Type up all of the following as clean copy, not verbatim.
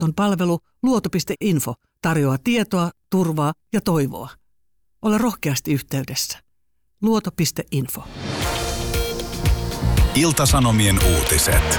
maksuton palvelu Luoto.info tarjoaa tietoa, turvaa ja toivoa. Ole rohkeasti yhteydessä. Luoto.info. Ilta-Sanomien uutiset.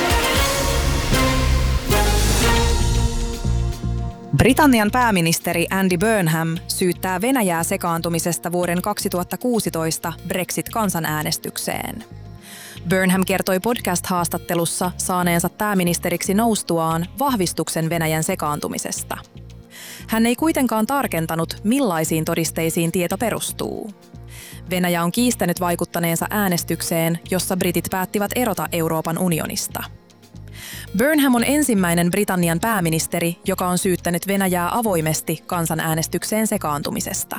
Britannian pääministeri Andy Burnham syyttää Venäjää sekaantumisesta vuoden 2016 Brexit-kansanäänestykseen. Burnham kertoi podcast-haastattelussa saaneensa pääministeriksi noustuaan vahvistuksen Venäjän sekaantumisesta. Hän ei kuitenkaan tarkentanut, millaisiin todisteisiin tieto perustuu. Venäjä on kiistänyt vaikuttaneensa äänestykseen, jossa britit päättivät erota Euroopan unionista. Burnham on ensimmäinen Britannian pääministeri, joka on syyttänyt Venäjää avoimesti kansanäänestykseen sekaantumisesta.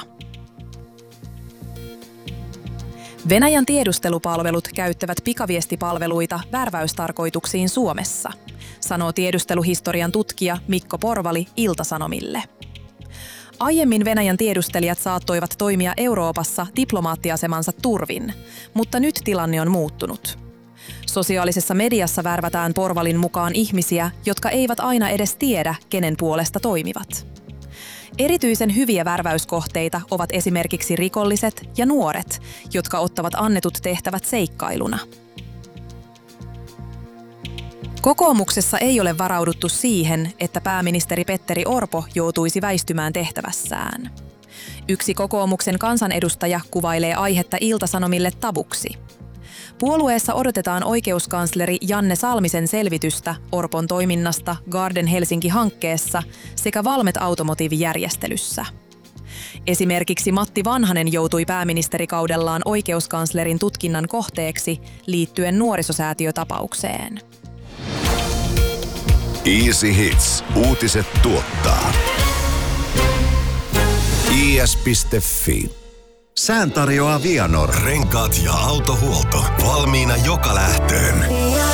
Venäjän tiedustelupalvelut käyttävät pikaviestipalveluita värväystarkoituksiin Suomessa, sanoo tiedusteluhistorian tutkija Mikko Porvali Ilta-Sanomille. Aiemmin Venäjän tiedustelijat saattoivat toimia Euroopassa diplomaattiasemansa turvin, mutta nyt tilanne on muuttunut. Sosiaalisessa mediassa värvätään Porvalin mukaan ihmisiä, jotka eivät aina edes tiedä, kenen puolesta toimivat. Erityisen hyviä värväyskohteita ovat esimerkiksi rikolliset ja nuoret, jotka ottavat annetut tehtävät seikkailuna. Kokoomuksessa ei ole varauduttu siihen, että pääministeri Petteri Orpo joutuisi väistymään tehtävässään. Yksi kokoomuksen kansanedustaja kuvailee aihetta Ilta-Sanomille tabuksi. Puolueessa odotetaan oikeuskansleri Janne Salmisen selvitystä Orpon toiminnasta Garden Helsinki-hankkeessa sekä Valmet Automotive-järjestelyssä. Esimerkiksi Matti Vanhanen joutui pääministerikaudellaan oikeuskanslerin tutkinnan kohteeksi liittyen nuorisosäätiötapaukseen. Easy Hits. Uutiset tuottaa. is.fi. Sään tarjoaa Vianor. Renkaat ja autohuolto. Valmiina joka lähtöön.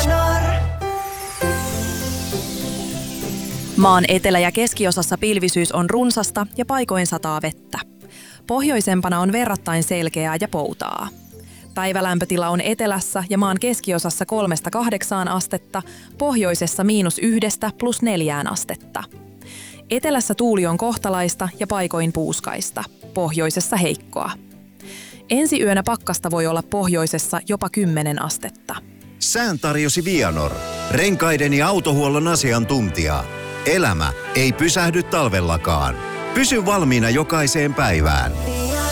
Maan etelä- ja keskiosassa pilvisyys on runsasta ja paikoin sataa vettä. Pohjoisempana on verrattain selkeää ja poutaa. Päivälämpötila on etelässä ja maan keskiosassa 3–8 astetta, pohjoisessa -1 + 4 astetta. Etelässä tuuli on kohtalaista ja paikoin puuskaista, pohjoisessa heikkoa. Ensi yönä pakkasta voi olla pohjoisessa jopa 10 astetta. Sään tarjosi Vianor. Renkaiden ja autohuollon asiantuntija. Elämä ei pysähdy talvellakaan. Pysy valmiina jokaiseen päivään.